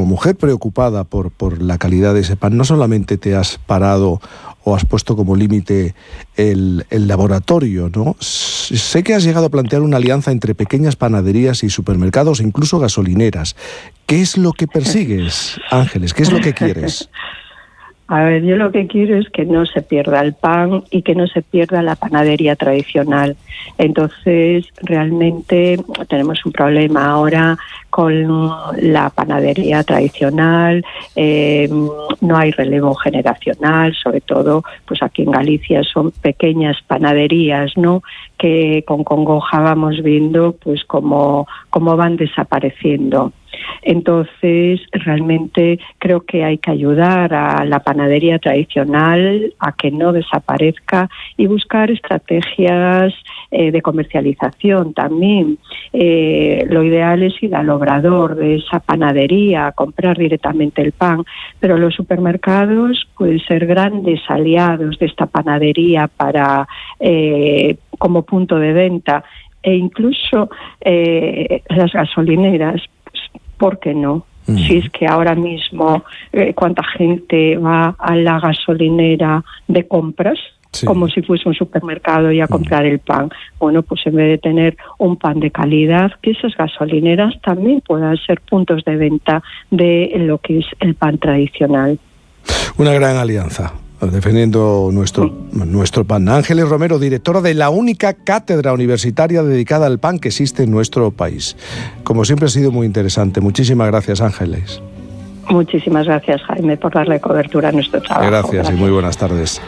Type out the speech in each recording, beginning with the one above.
mujer preocupada por la calidad de ese pan, no solamente te has parado o has puesto como límite el laboratorio, ¿no? Sé que has llegado a plantear una alianza entre pequeñas panaderías y supermercados, incluso gasolineras. ¿Qué es lo que persigues, Ángeles? ¿Qué es lo que quieres? A ver, yo lo que quiero es que no se pierda el pan y que no se pierda la panadería tradicional. Entonces, realmente tenemos un problema ahora con la panadería tradicional, no hay relevo generacional, sobre todo pues aquí en Galicia son pequeñas panaderías, ¿no?, que con congoja vamos viendo pues cómo van desapareciendo. Entonces, realmente creo que hay que ayudar a la panadería tradicional a que no desaparezca y buscar estrategias de comercialización también. Lo ideal es ir al obrador de esa panadería a comprar directamente el pan, pero los supermercados pueden ser grandes aliados de esta panadería para como punto de venta, e incluso las gasolineras. ¿Por qué no? Si es que ahora mismo cuánta gente va a la gasolinera de compras, sí, como si fuese un supermercado y a comprar el pan. Bueno, pues en vez de tener un pan de calidad, que esas gasolineras también puedan ser puntos de venta de lo que es el pan tradicional. Una gran alianza, defendiendo nuestro pan. Ángeles Romero, directora de la única cátedra universitaria dedicada al pan que existe en nuestro país. Como siempre ha sido muy interesante. Muchísimas gracias, Ángeles. Muchísimas gracias, Jaime, por darle cobertura a nuestro trabajo. Gracias y muy buenas tardes.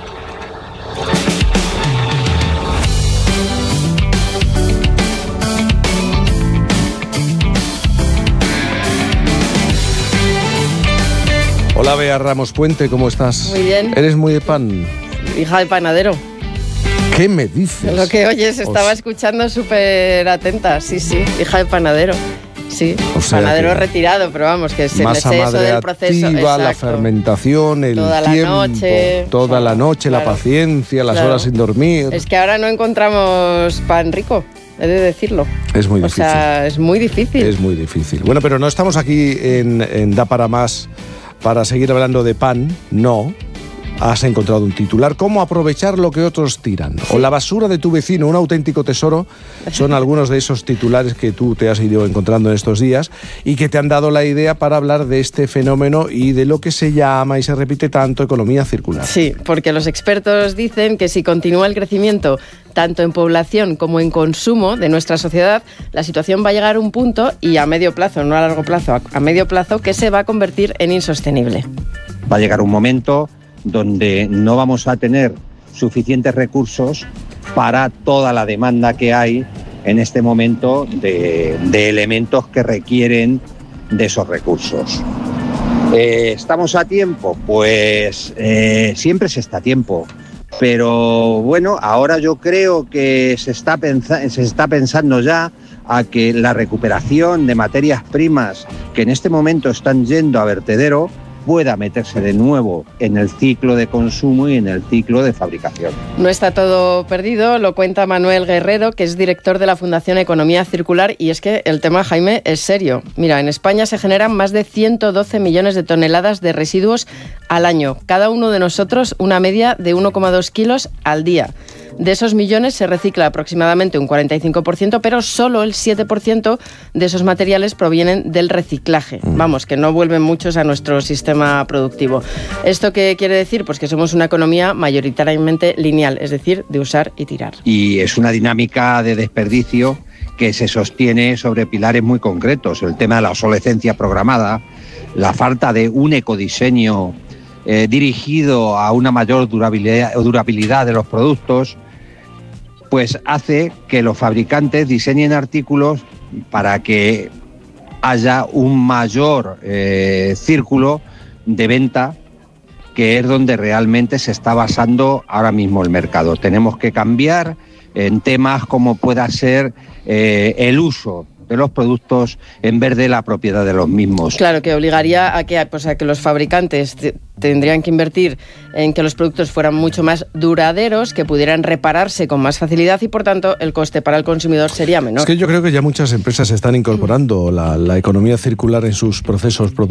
Hola, Bea Ramos Puente, ¿cómo estás? Muy bien. ¿Eres muy de pan? Hija de panadero. ¿Qué me dices? Lo que oyes, estaba escuchando súper atenta. Sí, hija de panadero. Sí, o sea, panadero retirado, pero vamos, que se masa eso madre del proceso. Activa, la fermentación, el toda tiempo, toda la noche, claro, la paciencia, las horas sin dormir. Es que ahora no encontramos pan rico, he de decirlo. Es muy difícil. O sea, es muy difícil. Es muy difícil. Bueno, pero no estamos aquí en Da para Más para seguir hablando de pan, no. Has encontrado un titular: ¿cómo aprovechar lo que otros tiran? Sí. O la basura de tu vecino, un auténtico tesoro. Son algunos de esos titulares que tú te has ido encontrando en estos días y que te han dado la idea para hablar de este fenómeno y de lo que se llama y se repite tanto economía circular. Sí, porque los expertos dicen que si continúa el crecimiento tanto en población como en consumo de nuestra sociedad, la situación va a llegar a un punto, y a medio plazo, no a largo plazo, a medio plazo, que se va a convertir en insostenible. Va a llegar un momento donde no vamos a tener suficientes recursos para toda la demanda que hay en este momento de elementos que requieren de esos recursos. ¿Estamos a tiempo? Pues siempre se está a tiempo. Pero bueno, ahora yo creo que se está pensando ya a que la recuperación de materias primas que en este momento están yendo a vertedero pueda meterse de nuevo en el ciclo de consumo y en el ciclo de fabricación. No está todo perdido, lo cuenta Manuel Guerrero, que es director de la Fundación Economía Circular, y es que el tema, Jaime, es serio. Mira, en España se generan más de 112 millones de toneladas de residuos al año. Cada uno de nosotros una media de 1,2 kilos al día. De esos millones se recicla aproximadamente un 45%, pero solo el 7% de esos materiales provienen del reciclaje. Vamos, que no vuelven muchos a nuestro sistema productivo. ¿Esto qué quiere decir? Pues que somos una economía mayoritariamente lineal, es decir, de usar y tirar. Y es una dinámica de desperdicio que se sostiene sobre pilares muy concretos. El tema de la obsolescencia programada, la falta de un ecodiseño dirigido a una mayor durabilidad de los productos, pues hace que los fabricantes diseñen artículos para que haya un mayor círculo de venta, que es donde realmente se está basando ahora mismo el mercado. Tenemos que cambiar en temas como pueda ser el uso de los productos en vez de la propiedad de los mismos. Claro, que obligaría a que los fabricantes tendrían que invertir en que los productos fueran mucho más duraderos, que pudieran repararse con más facilidad y, por tanto, el coste para el consumidor sería menor. Es que yo creo que ya muchas empresas están incorporando la economía circular en sus procesos productivos.